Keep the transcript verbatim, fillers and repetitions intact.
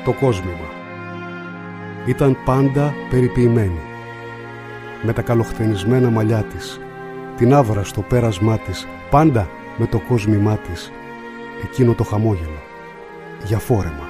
το κόσμημα. Ήταν πάντα περιποιημένη. Με τα καλοχθενισμένα μαλλιά της, την άβρα στο πέρασμά της, πάντα με το κόσμημά της, εκείνο το χαμόγελο, για φόρεμα.